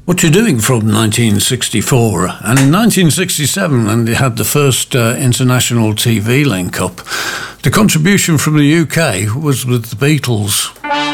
What You're Doing from 1964. And in 1967, when they had the first international TV link-up, the contribution from the UK was with the Beatles.